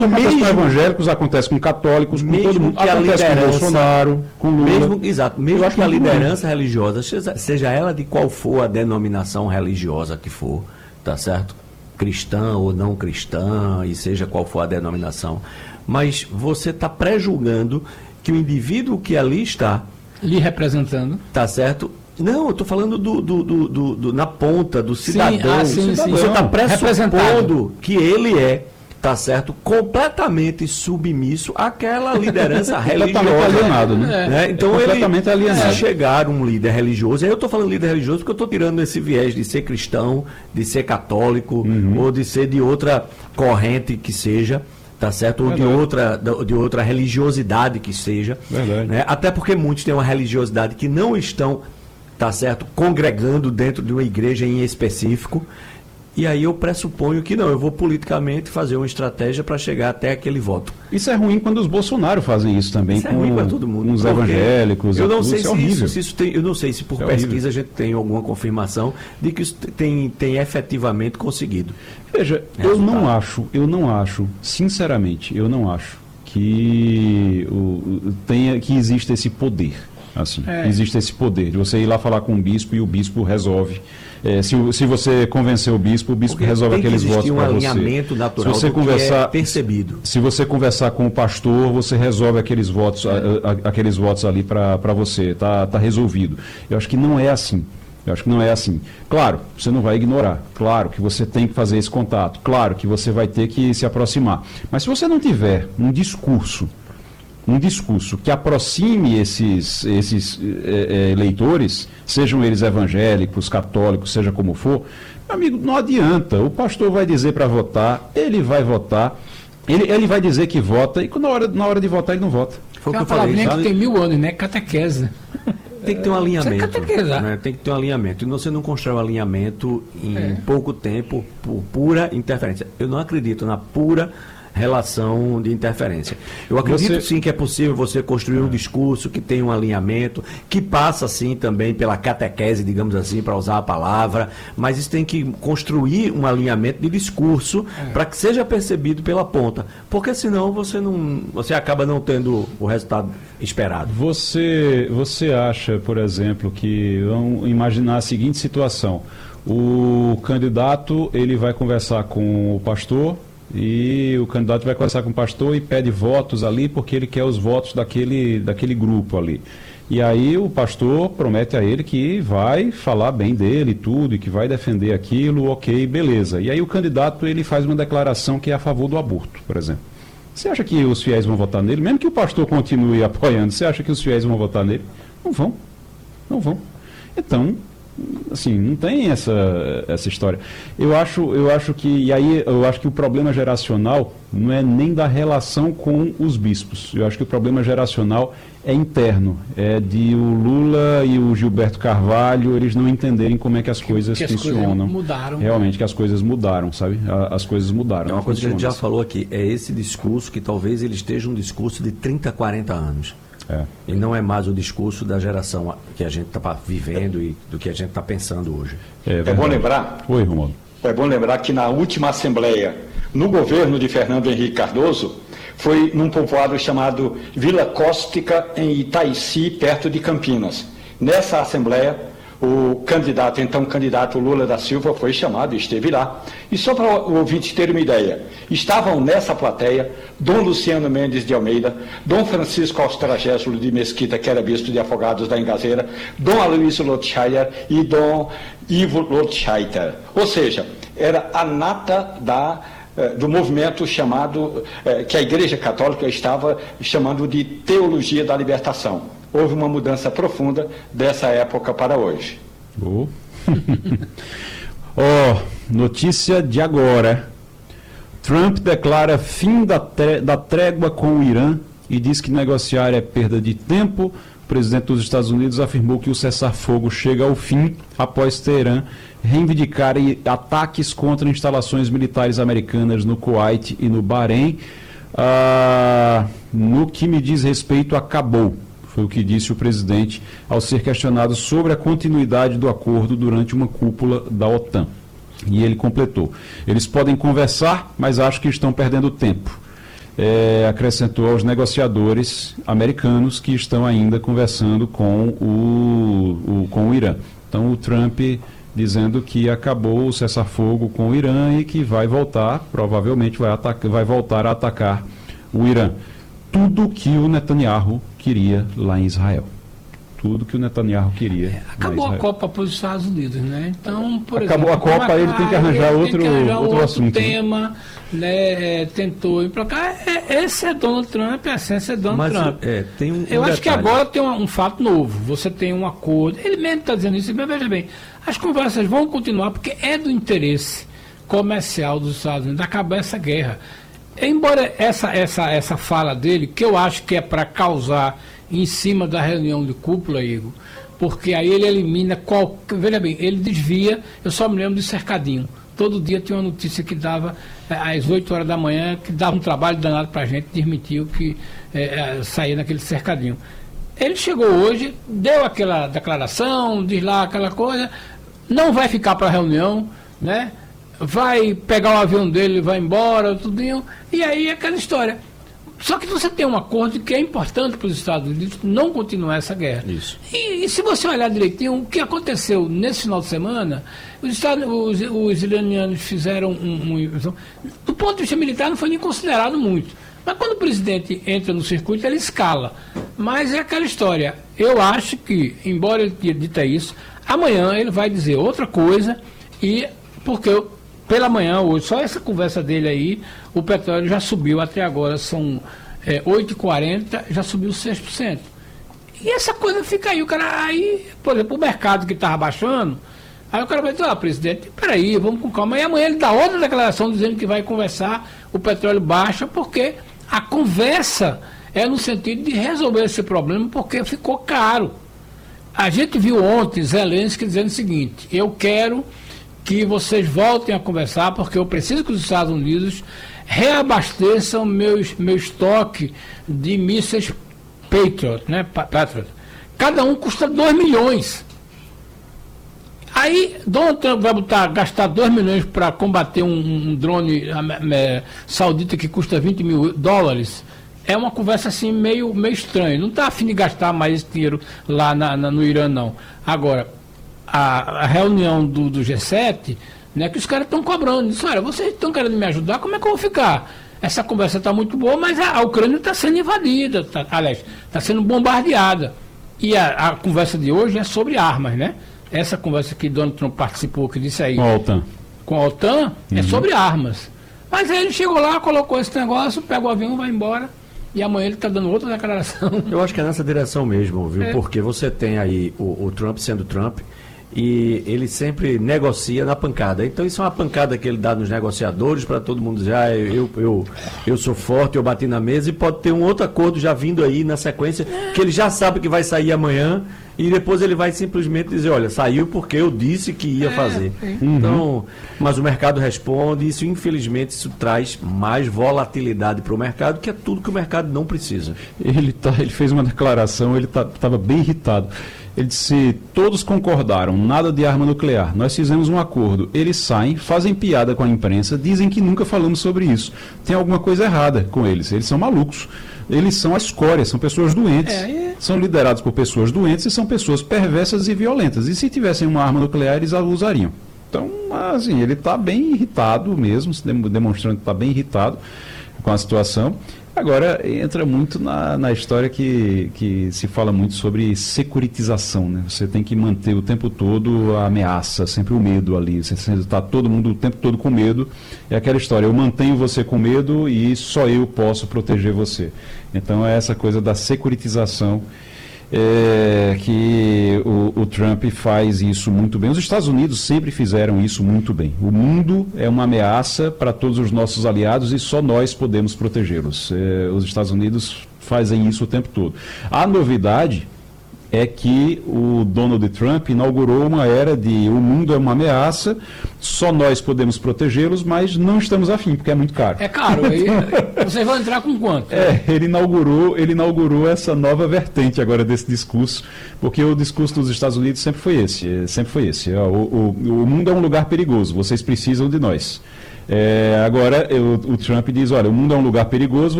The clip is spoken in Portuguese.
Acontece com evangélicos, acontece com católicos, com todo mundo. Acontece com Bolsonaro, com Lula. Mesmo que a liderança religiosa, seja ela de qual for a denominação religiosa que for, tá certo? Cristã ou não cristã, e seja qual for a denominação. Mas você está pré-julgando que o indivíduo que ali está... lhe representando. Tá certo? Não, eu estou falando na ponta, do cidadão. Sim. Você está pressupondo que ele é, tá certo, completamente submisso àquela liderança religiosa. Completamente alienado, né? Então completamente alienado. Se chegar um líder religioso, aí eu estou falando líder religioso porque eu estou tirando esse viés de ser cristão, de ser católico, ou de ser de outra corrente que seja, tá certo? Ou de outra religiosidade que seja. Verdade. Né? Até porque muitos têm uma religiosidade que não estão, tá certo, congregando dentro de uma igreja em específico. E aí eu pressuponho que não, eu vou politicamente fazer uma estratégia para chegar até aquele voto. Isso é ruim quando os Bolsonaro fazem isso também, isso é ruim para todo mundo, com os evangélicos. Eu não sei se isso tem, eu não sei se por pesquisa a gente tem alguma confirmação de que isso tem efetivamente conseguido. Veja, eu não acho, sinceramente, eu não acho que existe esse poder. Assim, existe esse poder de você ir lá falar com um bispo e o bispo resolve. Se você convencer o bispo resolve aqueles votos para você. Tem um alinhamento natural se você conversar, é percebido. Se você conversar com o pastor, você resolve aqueles votos, aqueles votos ali para você. Tá resolvido. Eu acho que não é assim. Claro, você não vai ignorar. Claro que você tem que fazer esse contato. Claro que você vai ter que se aproximar. Mas se você não tiver um discurso que aproxime esses eleitores, sejam eles evangélicos, católicos, seja como for, meu amigo, não adianta. O pastor vai dizer para votar, ele vai votar, ele vai dizer que vota, e na hora de votar ele não vota. Foi o que eu falei, que tem 1000 anos, né? Catequese. Tem que ter um alinhamento. Né? Tem que ter um alinhamento. E você não constrói um alinhamento em pouco tempo por pura interferência. Eu não acredito na pura relação de interferência. Eu acredito sim que é possível você construir um discurso que tem um alinhamento, que passa sim também pela catequese, digamos assim, para usar a palavra, mas isso tem que construir um alinhamento de discurso para que seja percebido pela ponta, porque senão você acaba não tendo o resultado esperado. Você acha, por exemplo, que vamos imaginar a seguinte situação: o candidato ele vai conversar com o pastor, e o candidato vai conversar com o pastor e pede votos ali porque ele quer os votos daquele grupo ali. E aí o pastor promete a ele que vai falar bem dele e tudo, e que vai defender aquilo, ok, beleza. E aí o candidato ele faz uma declaração que é a favor do aborto, por exemplo. Você acha que os fiéis vão votar nele? Mesmo que o pastor continue apoiando, você acha que os fiéis vão votar nele? Não vão. Não vão. Então, assim, não tem essa história. Eu acho que o problema geracional não é nem da relação com os bispos. Eu acho que o problema geracional é interno, é de o Lula e o Gilberto Carvalho, eles não entenderem como é que as coisas funcionam. Mudaram. Realmente, que as coisas mudaram, sabe? As coisas mudaram. É uma coisa que a gente já falou aqui, é esse discurso que talvez ele esteja um discurso de 30, 40 anos. Ele não é mais o discurso da geração que a gente está vivendo e do que a gente está pensando hoje. É bom lembrar? Oi, Romualdo. É bom lembrar que na última Assembleia, no governo de Fernando Henrique Cardoso, foi num povoado chamado Vila Cóstica, em Itaici, perto de Campinas. Nessa Assembleia, o então candidato Lula da Silva foi chamado e esteve lá. E só para o ouvinte ter uma ideia, estavam nessa plateia Dom Luciano Mendes de Almeida, Dom Francisco Austragésilo de Mesquita, que era bispo de Afogados da Engazeira, Dom Aloysio Lotscheider e Dom Ivo Lotscheider. Ou seja, era a nata do movimento chamado, que a Igreja Católica estava chamando de Teologia da Libertação. Houve uma mudança profunda dessa época para hoje. Notícia de agora. Trump declara fim da trégua com o Irã e diz que negociar é perda de tempo. O presidente dos Estados Unidos afirmou que o cessar-fogo chega ao fim após Teherã reivindicar ataques contra instalações militares americanas no Kuwait e no Bahrein. No que me diz respeito, acabou. Foi o que disse o presidente ao ser questionado sobre a continuidade do acordo durante uma cúpula da OTAN. E ele completou: eles podem conversar, mas acho que estão perdendo tempo. acrescentou aos negociadores americanos que estão ainda conversando com o Irã. Então, o Trump dizendo que acabou o cessar-fogo com o Irã e que vai voltar, provavelmente vai voltar a atacar o Irã. Tudo que o Netanyahu queria lá em Israel. Tudo que o Netanyahu queria. Acabou a Copa para os Estados Unidos, né? Então, por acabou exemplo, a Copa, ele tem que arranjar outro assunto. Tema, né? Tentou ir para cá. Esse é Donald Trump, a essência é Donald Trump. Tem um Eu acho detalhe. que agora tem um fato novo. Você tem um acordo. Ele mesmo está dizendo isso, mas veja bem, as conversas vão continuar porque é do interesse comercial dos Estados Unidos acabar essa guerra. Embora essa fala dele, que eu acho que é para causar em cima da reunião de cúpula, Igor, porque aí ele elimina qualquer... Veja bem, ele desvia, eu só me lembro de cercadinho. Todo dia tinha uma notícia que dava às 8 horas da manhã, que dava um trabalho danado para a gente, desmentiu que saía naquele cercadinho. Ele chegou hoje, deu aquela declaração, diz lá aquela coisa, não vai ficar para a reunião, né? Vai pegar o avião dele, vai embora, tudinho, e aí aquela história. Só que você tem um acordo que é importante para os Estados Unidos não continuar essa guerra. Isso. E se você olhar direitinho, o que aconteceu nesse final de semana, os iranianos fizeram do ponto de vista militar não foi nem considerado muito. Mas quando o presidente entra no circuito, ele escala. Mas é aquela história. Eu acho que, embora ele tenha dito isso, amanhã ele vai dizer outra coisa, porque pela manhã, hoje, só essa conversa dele aí, o petróleo já subiu, até agora são 8,40, já subiu 6%. E essa coisa fica aí, o cara, aí, por exemplo, o mercado que estava baixando, aí o cara vai dizer, presidente, peraí, vamos com calma. E amanhã ele dá outra declaração dizendo que vai conversar, o petróleo baixa, porque a conversa é no sentido de resolver esse problema, porque ficou caro. A gente viu ontem Zelensky dizendo o seguinte, eu quero que vocês voltem a conversar, porque eu preciso que os Estados Unidos reabasteçam meu estoque de mísseis Patriot, né? Patriot. Cada um custa 2 milhões. Aí Donald Trump vai gastar 2 milhões para combater um drone saudita que custa 20 mil dólares. É uma conversa assim meio estranha. Não está a fim de gastar mais esse dinheiro lá no Irã, não. Agora, a reunião do G7, né, que os caras estão cobrando. Diz, olha, vocês estão querendo me ajudar, como é que eu vou ficar? Essa conversa está muito boa, mas a Ucrânia está sendo invadida, aliás, está sendo bombardeada. E a conversa de hoje é sobre armas, né? Essa conversa que Donald Trump participou, que disse aí... Com a OTAN, é sobre armas. Mas aí ele chegou lá, colocou esse negócio, pega o avião, vai embora, e amanhã ele está dando outra declaração. Eu acho que é nessa direção mesmo, viu? Porque você tem aí o Trump sendo Trump, e ele sempre negocia na pancada. Então isso é uma pancada que ele dá nos negociadores para todo mundo dizer, eu sou forte, eu bati na mesa, e pode ter um outro acordo já vindo aí na sequência, que ele já sabe que vai sair amanhã, e depois ele vai simplesmente dizer, olha, saiu porque eu disse que ia fazer. Então, mas o mercado responde, e isso infelizmente isso traz mais volatilidade para o mercado, que é tudo que o mercado não precisa. Ele fez uma declaração, ele estava bem irritado. Ele disse, todos concordaram, nada de arma nuclear, nós fizemos um acordo. Eles saem, fazem piada com a imprensa, dizem que nunca falamos sobre isso. Tem alguma coisa errada com eles são malucos. Eles são a escória, são pessoas doentes, são liderados por pessoas doentes e são pessoas perversas e violentas. E se tivessem uma arma nuclear, eles a usariam. Então, assim, ele está bem irritado mesmo, demonstrando que está bem irritado com a situação. Agora, entra muito na história que se fala muito sobre securitização, né? Você tem que manter o tempo todo a ameaça, sempre o medo ali. Você está todo mundo o tempo todo com medo. É aquela história, eu mantenho você com medo e só eu posso proteger você. Então, é essa coisa da securitização que o Trump faz isso muito bem. Os Estados Unidos sempre fizeram isso muito bem. O mundo é uma ameaça para todos os nossos aliados e só nós podemos protegê-los. Os Estados Unidos fazem isso o tempo todo. A novidade é que o Donald Trump inaugurou uma era de o mundo é uma ameaça, só nós podemos protegê-los, mas não estamos afim, porque é muito caro. É caro, aí vocês vão entrar com quanto? Ele inaugurou essa nova vertente agora desse discurso, porque o discurso dos Estados Unidos sempre foi esse. O mundo é um lugar perigoso, vocês precisam de nós. Agora o Trump diz, olha, o mundo é um lugar perigoso,